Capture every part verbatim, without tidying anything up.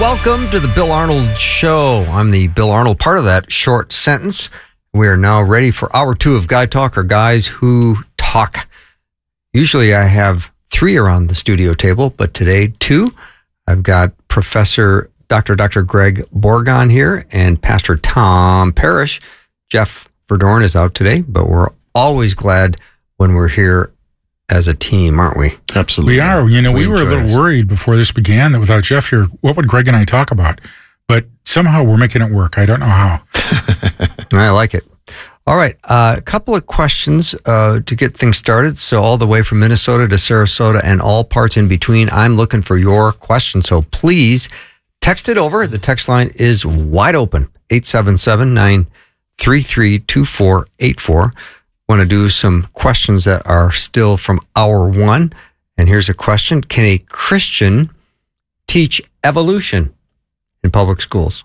Welcome to the Bill Arnold Show. I'm the Bill Arnold part of that short sentence. We are now ready for hour two of Guy Talk, or Guys Who Talk. Usually I have three around the studio table, but today two. I've got Professor Doctor Doctor Greg Borgon here and Pastor Tom Parrish. Jeff Verdorn is out today, but we're always glad when we're here as a team, aren't we? Absolutely. We are. You know, we, we were a little this. worried before this began that without Jeff here, what would Greg and I talk about? But somehow we're making it work. I don't know how. I like it. All right. Uh, a couple of questions uh, to get things started. So all the way from Minnesota to Sarasota and all parts in between, I'm looking for your question. So please text it over. The text line is wide open, eight seven seven, nine three three, two four eight four. Want to do some questions that are still from hour one. And here's a question. Can a Christian teach evolution in public schools?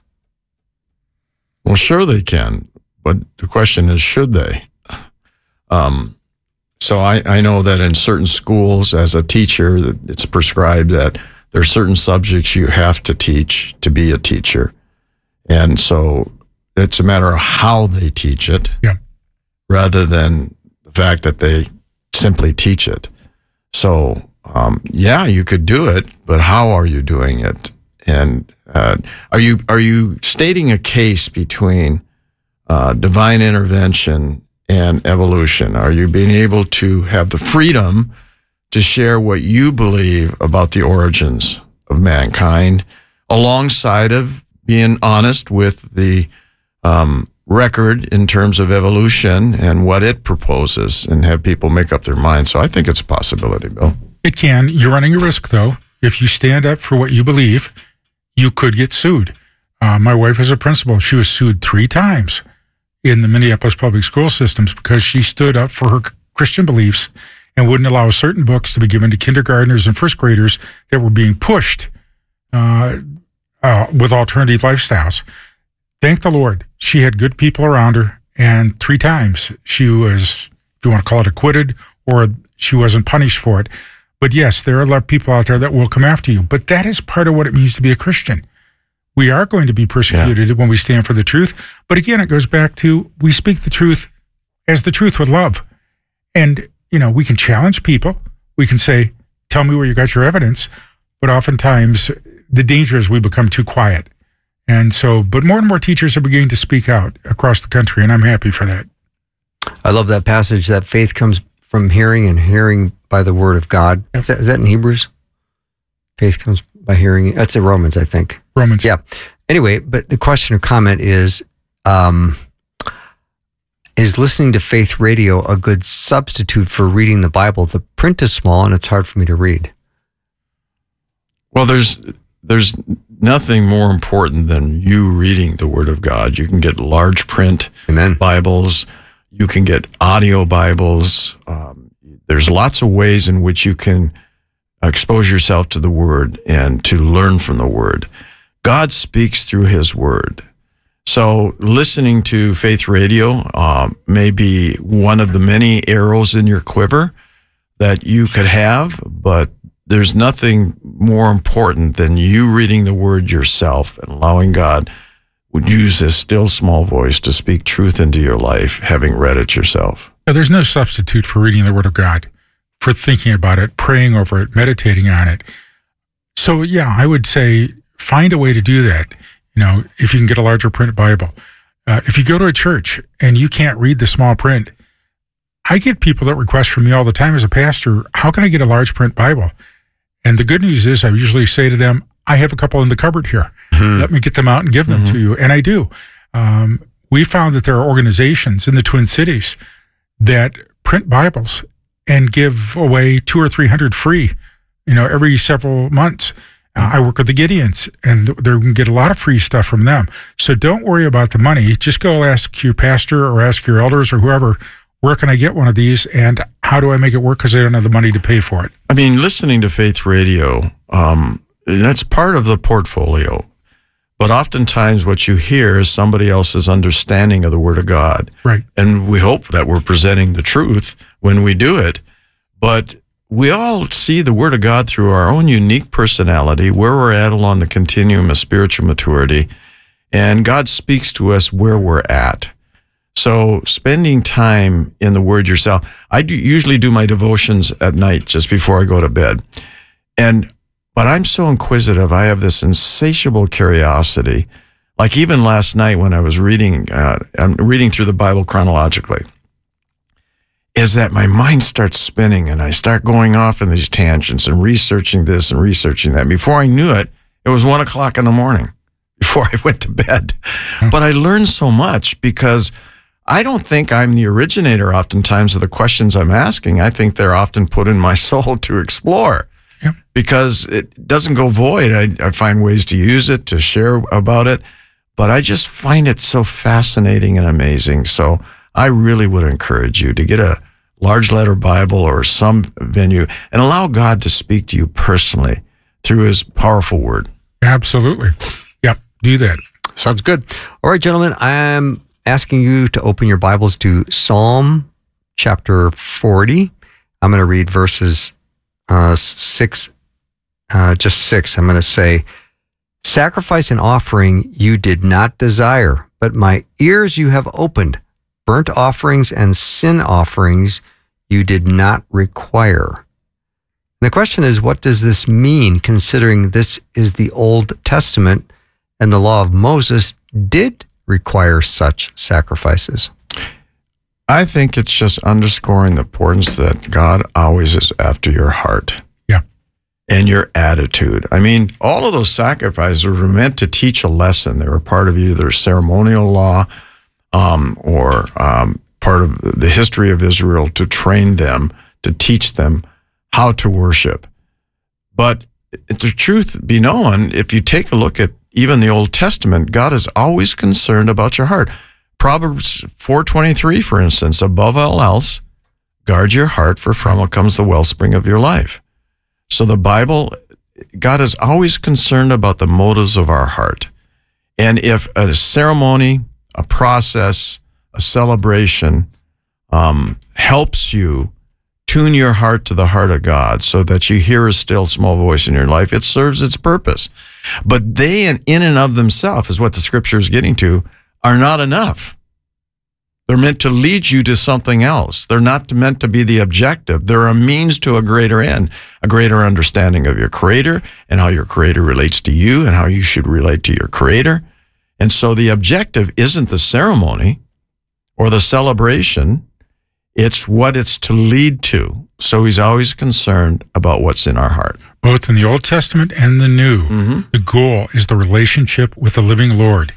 Well, sure they can, but the question is, should they? Um, so I, I know that in certain schools, as a teacher, it's prescribed that there are certain subjects you have to teach to be a teacher. And so it's a matter of how they teach it. Yeah. Rather than the fact that they simply teach it. So, um, yeah, you could do it, but how are you doing it? And uh, are you are you stating a case between uh, divine intervention and evolution? Are you being able to have the freedom to share what you believe about the origins of mankind, alongside of being honest with the um, record in terms of evolution and what it proposes, and have people make up their minds? So I think it's a possibility, Bill. It can. You're running a risk, though. If you stand up for what you believe, you could get sued. Uh, my wife is a principal. She was sued three times in the Minneapolis public school systems because she stood up for her Christian beliefs and wouldn't allow certain books to be given to kindergartners and first graders that were being pushed uh, uh, with alternative lifestyles. Thank the Lord, she had good people around her, and three times she was, if you want to call it, acquitted, or she wasn't punished for it. But yes, there are a lot of people out there that will come after you. But that is part of what it means to be a Christian. We are going to be persecuted yeah. when we stand for the truth. But again, it goes back to, we speak the truth as the truth with love. And, you know, we can challenge people. We can say, tell me where you got your evidence. But oftentimes, the danger is we become too quiet. And so, but more and more teachers are beginning to speak out across the country, and I'm happy for that. I love that passage, that faith comes from hearing, and hearing by the word of God. Yep. Is that, is that in Hebrews? Faith comes by hearing. That's in Romans, I think. Romans. Yeah. Anyway, but the question or comment is, um, is listening to Faith Radio a good substitute for reading the Bible? The print is small, and it's hard for me to read. Well, there's there's nothing more important than you reading the Word of God. You can get large print Amen. Bibles. You can get audio Bibles. Um, there's lots of ways in which you can expose yourself to the Word and to learn from the Word. God speaks through His Word. So listening to Faith Radio uh, may be one of the many arrows in your quiver that you could have, but there's nothing more important than you reading the Word yourself and allowing God would use His still small voice to speak truth into your life, having read it yourself. Now, there's no substitute for reading the Word of God, for thinking about it, praying over it, meditating on it. So, yeah, I would say find a way to do that. You know, if you can get a larger print Bible. Uh, if you go to a church and you can't read the small print, I get people that request from me all the time as a pastor, how can I get a large print Bible? And the good news is I usually say to them, I have a couple in the cupboard here. Mm-hmm. Let me get them out and give them mm-hmm. to you. And I do. Um, we found that there are organizations in the Twin Cities that print Bibles and give away two or three hundred free, you know, every several months. Uh, I work with the Gideons, and they can get a lot of free stuff from them. So don't worry about the money. Just go ask your pastor or ask your elders or whoever, where can I get one of these, and how do I make it work, because I don't have the money to pay for it. I mean, listening to Faith Radio, um, that's part of the portfolio. But oftentimes what you hear is somebody else's understanding of the Word of God. Right. And we hope that we're presenting the truth when we do it. But we all see the Word of God through our own unique personality, where we're at along the continuum of spiritual maturity, and God speaks to us where we're at. So spending time in the Word yourself, I do, usually do my devotions at night just before I go to bed. And but I'm so inquisitive. I have this insatiable curiosity. Like even last night when I was reading, uh, I'm reading through the Bible chronologically, is that my mind starts spinning and I start going off in these tangents and researching this and researching that. Before I knew it, it was one o'clock in the morning before I went to bed. But I learned so much because I don't think I'm the originator oftentimes of the questions I'm asking. I think they're often put in my soul to explore. Yep. Because it doesn't go void. I, I find ways to use it, to share about it, but I just find it so fascinating and amazing. So I really would encourage you to get a large letter Bible or some venue and allow God to speak to you personally through his powerful word. Absolutely. Yep, do that. Sounds good. All right, gentlemen, I'm asking you to open your Bibles to Psalm chapter forty. I'm going to read verses uh, six, uh, just six. I'm going to say, sacrifice and offering you did not desire, but my ears you have opened. Burnt offerings and sin offerings you did not require. And the question is, what does this mean, considering this is the Old Testament and the law of Moses did require such sacrifices? I think it's just underscoring the importance that God always is after your heart. Yeah. And your attitude. I mean, all of those sacrifices were meant to teach a lesson. They were part of either ceremonial law um, or um, part of the history of Israel to train them, to teach them how to worship. But the truth be known, if you take a look at even the Old Testament, God is always concerned about your heart. Proverbs four twenty-three, for instance, above all else, guard your heart, for from it comes the wellspring of your life. So the Bible, God is always concerned about the motives of our heart. And if a ceremony, a process, a celebration um, helps you tune your heart to the heart of God so that you hear a still small voice in your life, it serves its purpose. But they, in and of themselves, is what the scripture is getting to, are not enough. They're meant to lead you to something else. They're not meant to be the objective. They're a means to a greater end, a greater understanding of your Creator and how your Creator relates to you and how you should relate to your Creator. And so the objective isn't the ceremony or the celebration. It's what it's to lead to. So he's always concerned about what's in our heart. Both in the Old Testament and the New, mm-hmm. the goal is the relationship with the living Lord.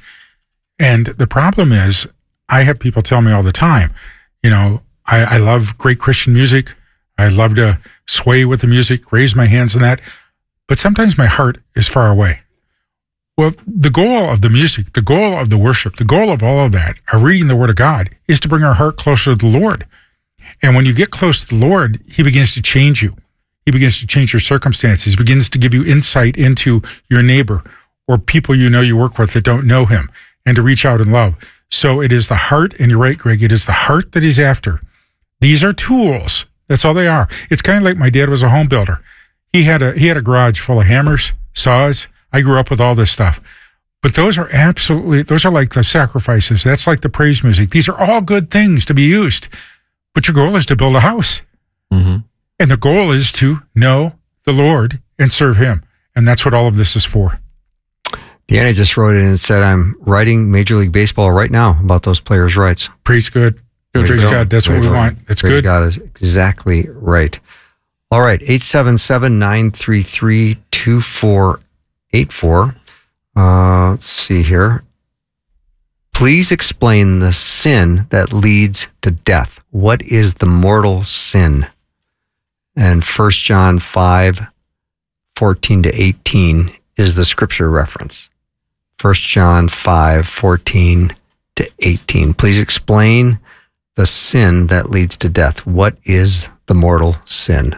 And the problem is, I have people tell me all the time, you know, I, I love great Christian music. I love to sway with the music, raise my hands in that. But sometimes my heart is far away. Well, the goal of the music, the goal of the worship, the goal of all of that, our reading the Word of God, is to bring our heart closer to the Lord. And when you get close to the Lord, he begins to change you. He begins to change your circumstances. He begins to give you insight into your neighbor or people you know you work with that don't know him, and to reach out in love. So it is the heart, and you're right, Greg, it is the heart that he's after. These are tools. That's all they are. It's kind of like my dad was a home builder. He had a he had a garage full of hammers, saws. I grew up with all this stuff. But those are absolutely, those are like the sacrifices. That's like the praise music. These are all good things to be used. But your goal is to build a house. Mm-hmm. And the goal is to know the Lord and serve him. And that's what all of this is for. Deanna just wrote it and said, I'm writing Major League Baseball right now about those players' rights. Praise God. Praise, Praise God. God. That's Praise what we God. want. That's Praise good. God is exactly right. All right. eight seven seven, nine three three, two four eight four. Uh, let's see here. Please explain the sin that leads to death. What is the mortal sin? And First John five, fourteen to eighteen is the scripture reference. First John five, fourteen to eighteen. Please explain the sin that leads to death. What is the mortal sin?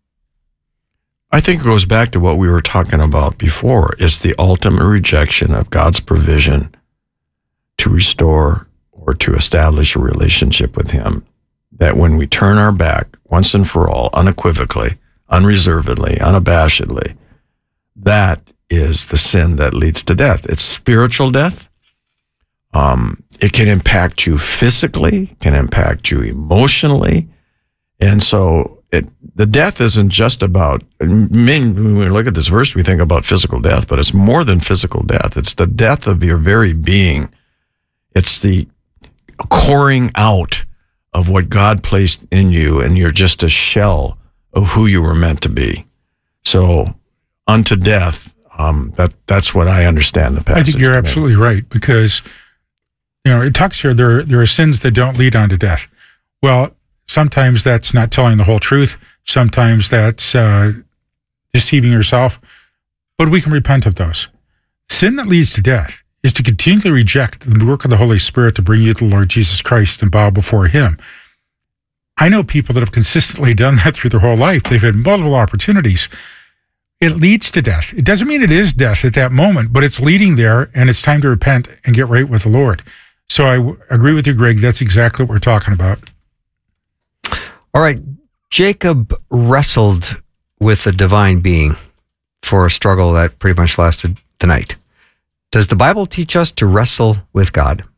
I think it goes back to what we were talking about before. It's the ultimate rejection of God's provision to restore or to establish a relationship with him. That when we turn our back once and for all, unequivocally, unreservedly, unabashedly, that is the sin that leads to death. It's spiritual death. Um, it can impact you physically, can impact you emotionally. And so it, the death isn't just about, I mean, when we look at this verse, we think about physical death, but it's more than physical death. It's the death of your very being. It's the coring out of what God placed in you, and you're just a shell of who you were meant to be. So unto death, um, that that's what I understand the passage. I think you're absolutely right, because you know, it talks here, there, there are sins that don't lead on to death. Well, sometimes that's not telling the whole truth. Sometimes that's uh, deceiving yourself. But we can repent of those. Sin that leads to death is to continually reject the work of the Holy Spirit to bring you to the Lord Jesus Christ and bow before Him. I know people that have consistently done that through their whole life. They've had multiple opportunities. It leads to death. It doesn't mean it is death at that moment, but it's leading there, and it's time to repent and get right with the Lord. So I w- agree with you, Greg. That's exactly what we're talking about. All right. Jacob wrestled with the divine being for a struggle that pretty much lasted the night. Does the Bible teach us to wrestle with God?